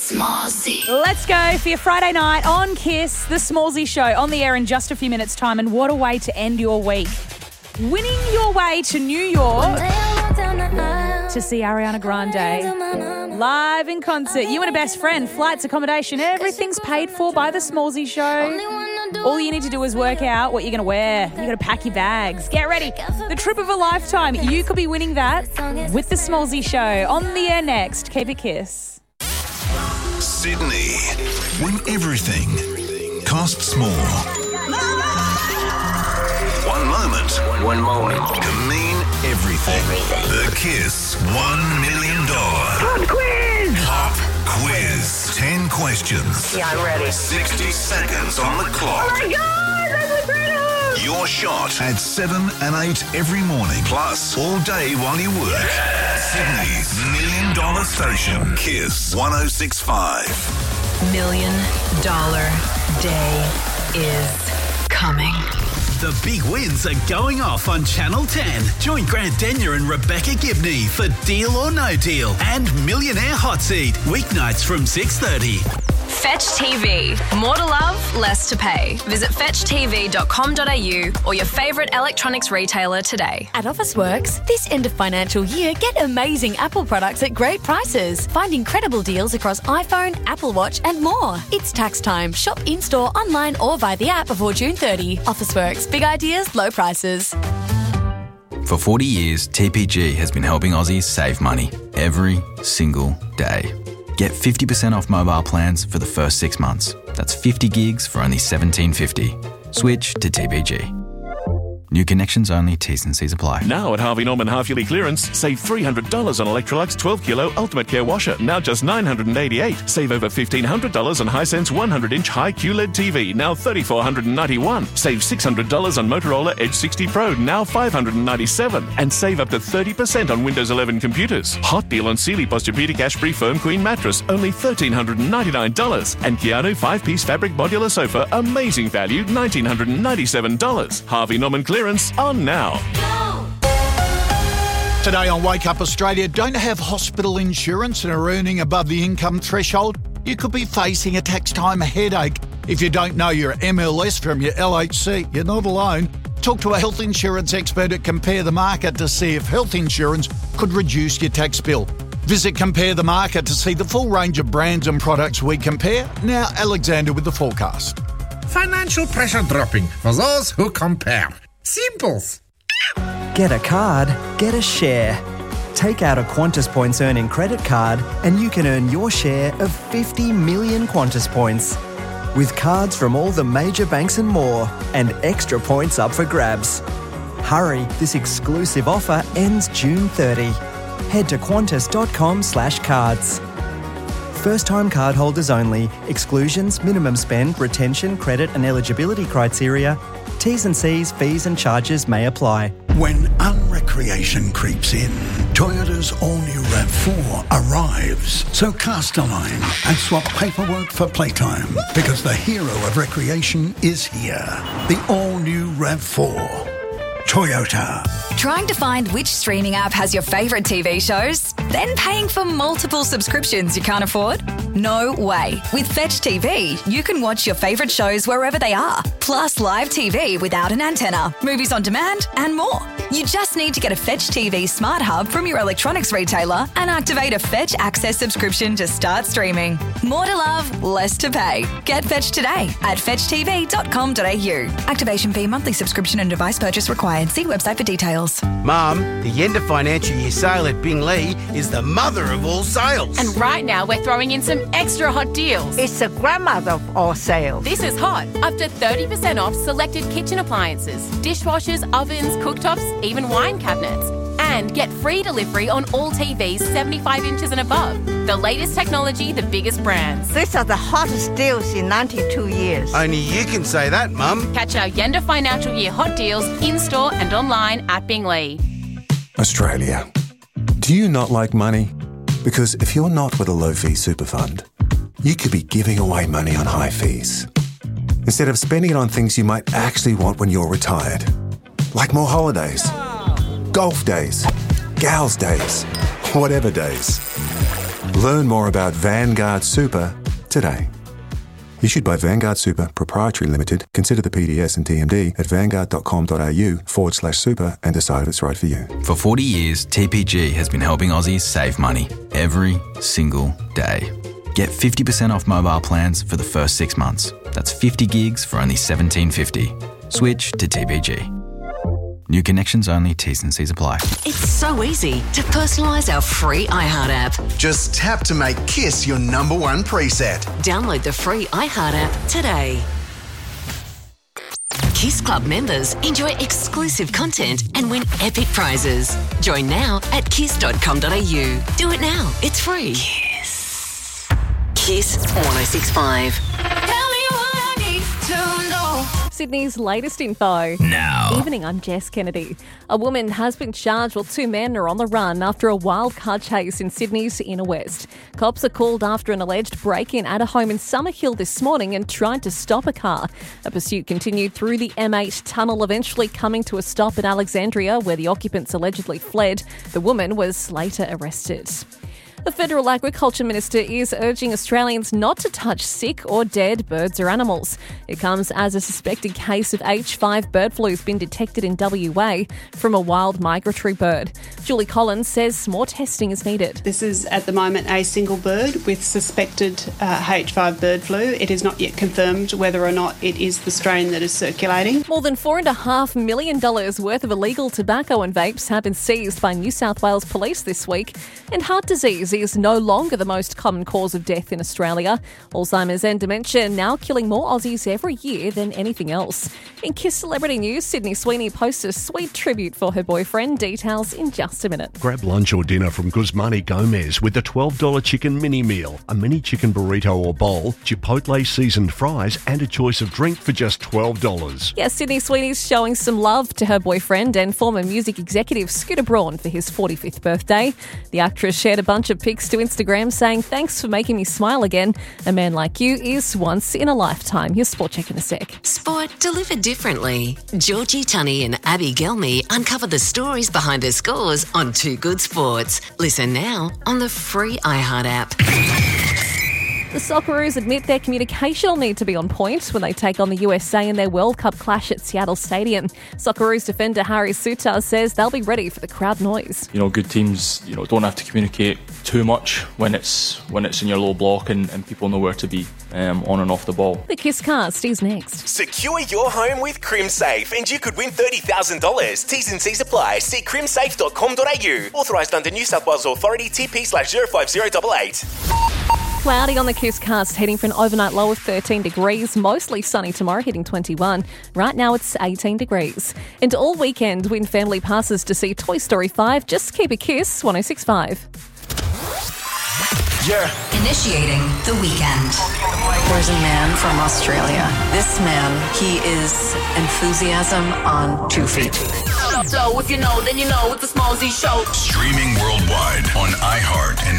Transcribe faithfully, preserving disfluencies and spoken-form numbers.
Smallzy. Let's go for your Friday night on Kiss, the Smallzy Show, on the air in just a few minutes' time. And what a way to end your week. Winning your way to New York to see Ariana Grande live in concert. You and a best friend, flights, accommodation, everything's paid for by the Smallzy Show. All you need to do is work out what you're going to wear. You've got to pack your bags. Get ready. The trip of a lifetime. You could be winning that with the Smallzy Show. On the air next. Keep it Kiss. Sydney. When everything costs more. One moment. One moment. Can mean everything. Everything. The Kiss One Million Dollar Pop quiz! Pop Quiz. Ten questions. Yeah, I'm ready. Sixty seconds on the clock. Oh my God, that's incredible! Your shot at seven and eight every morning. Plus, all day while you work. Sydney's Million Dollar Station. Kiss one oh six point five. Million Dollar Day is coming. The big wins are going off on Channel ten. Join Grant Denyer and Rebecca Gibney for Deal or No Deal and Millionaire Hot Seat, weeknights from six thirty. Fetch T V. More to love, less to pay. Visit fetch t v dot com dot a u or your favourite electronics retailer today. At Officeworks, this end of financial year, get amazing Apple products at great prices. Find incredible deals across iPhone, Apple Watch and more. It's tax time. Shop in-store, online or via the app before June thirtieth. Officeworks. Big ideas, low prices. For forty years, T P G has been helping Aussies save money every single day. Get fifty percent off mobile plans for the first six months. That's fifty gigs for only seventeen fifty. Switch to T P G. New connections only, T's and C's apply. Now at Harvey Norman half-yearly clearance, save three hundred dollars on Electrolux twelve kilo Ultimate Care Washer, now just nine hundred eighty-eight dollars. Save over fifteen hundred dollars on Hisense one hundred inch high Q L E D T V, now three thousand four hundred ninety-one dollars. Save six hundred dollars on Motorola Edge sixty Pro, now five hundred ninety-seven dollars. And save up to thirty percent on Windows eleven computers. Hot deal on Sealy Posturepedic Ashbury Firm Queen Mattress, only one thousand three hundred ninety-nine dollars. And Keanu five-piece fabric modular sofa, amazing value, one thousand nine hundred ninety-seven dollars. Harvey Norman clearance on now. Today on Wake Up Australia, don't have hospital insurance and are earning above the income threshold? You could be facing a tax time headache. If you don't know your M L S from your L H C, you're not alone. Talk to a health insurance expert at Compare the Market to see if health insurance could reduce your tax bill. Visit Compare the Market to see the full range of brands and products we compare. Now, Alexander with the forecast. Financial pressure dropping for those who compare. Simples. Get a card, get a share. Take out a Qantas Points earning credit card and you can earn your share of fifty million Qantas Points. With cards from all the major banks and more, and extra points up for grabs. Hurry, this exclusive offer ends June thirtieth. Head to qantas dot com slash cards. First-time cardholders only. Exclusions, minimum spend, retention, credit and eligibility criteria. T's and C's, fees and charges may apply. When unrecreation creeps in, Toyota's all-new RAV four arrives. So cast a line and swap paperwork for playtime, because the hero of recreation is here. The all-new RAV four. Toyota. Trying to find which streaming app has your favourite T V shows? Then paying for multiple subscriptions you can't afford? No way. With Fetch T V, you can watch your favourite shows wherever they are, plus live T V without an antenna, movies on demand, and more. You just need to get a Fetch T V Smart Hub from your electronics retailer and activate a Fetch Access subscription to start streaming. More to love, less to pay. Get Fetch today at fetch t v dot com dot a u. Activation fee, monthly subscription and device purchase required. See website for details. Mum, the end of financial year sale at Bingley is the mother of all sales. And right now we're throwing in some extra hot deals. It's the grandmother of all sales. This is hot. Up to thirty percent off selected kitchen appliances, dishwashers, ovens, cooktops, even wine cabinets. And get free delivery on all T Vs seventy-five inches and above. The latest technology, the biggest brands. These are the hottest deals in ninety-two years. Only you can say that, Mum. Catch our Yenda Financial Year hot deals in-store and online at Bingley. Australia. Do you not like money? Because if you're not with a low-fee super fund, you could be giving away money on high fees, instead of spending it on things you might actually want when you're retired. Like more holidays, golf days, gals days, whatever days. Learn more about Vanguard Super today. Issued by Vanguard Super Proprietary Limited. Consider the P D S and T M D at vanguard.com.au forward slash super and decide if it's right for you. For forty years, T P G has been helping Aussies save money every single day. Get fifty percent off mobile plans for the first six months. That's fifty gigs for only seventeen fifty. Switch to T P G. New connections only, T's and C's apply. It's so easy to personalise our free iHeart app. Just tap to make Kiss your number one preset. Download the free iHeart app today. Kiss Club members enjoy exclusive content and win epic prizes. Join now at kiss dot com dot a u. Do it now. It's free. Kiss. Kiss one oh six point five. Sydney's latest info. Now. Evening, I'm Jess Kennedy. A woman has been charged while two men are on the run after a wild car chase in Sydney's inner west. Cops are called after an alleged break-in at a home in Summerhill this morning and tried to stop a car. A pursuit continued through the M eight tunnel, eventually coming to a stop at Alexandria, where the occupants allegedly fled. The woman was later arrested. The Federal Agriculture Minister is urging Australians not to touch sick or dead birds or animals. It comes as a suspected case of H five bird flu has been detected in W A from a wild migratory bird. Julie Collins says more testing is needed. This is at the moment a single bird with suspected uh, H five bird flu. It is not yet confirmed whether or not it is the strain that is circulating. More than four point five million dollars worth of illegal tobacco and vapes have been seized by New South Wales Police this week. And heart disease is no longer the most common cause of death in Australia. Alzheimer's and dementia now killing more Aussies every year than anything else. In Kiss Celebrity News, Sydney Sweeney posts a sweet tribute for her boyfriend. Details in just a minute. Grab lunch or dinner from Guzmani Gomez with the twelve dollars chicken mini meal, a mini chicken burrito or bowl, Chipotle seasoned fries and a choice of drink for just twelve dollars. Yes, Sydney Sweeney's showing some love to her boyfriend and former music executive Scooter Braun for his forty-fifth birthday. The actress shared a bunch of pics to Instagram saying, "Thanks for making me smile again. A man like you is once in a lifetime." Here's Sport Check in a sec. Sport delivered differently. Georgie Tunney and Abby Gelmy uncover the stories behind the scores on Two Good Sports. Listen now on the free iHeart app. The Socceroos admit their communication will need to be on point when they take on the U S A in their World Cup clash at Seattle Stadium. Socceroos defender Harry Suter says they'll be ready for the crowd noise. You know, good teams, you know, don't have to communicate too much when it's when it's in your low block and, and people know where to be um, on and off the ball. The Kiss Cast is next. Secure your home with CrimSafe and you could win thirty thousand dollars. T's and C's apply. See crim safe dot com dot a u. Authorised under New South Wales Authority T P slash zero five zero eight eight. Cloudy on the Kiss Cast, heading for an overnight low of thirteen degrees. Mostly sunny tomorrow, hitting twenty-one. Right now it's eighteen degrees. And all weekend, win family passes to see Toy Story five. Just keep a Kiss, one oh six point five. Yeah. Initiating the weekend. There's a man from Australia. This man, he is enthusiasm on two feet. So if you know, then you know it's the Small Z Show. Streaming worldwide on iHeart and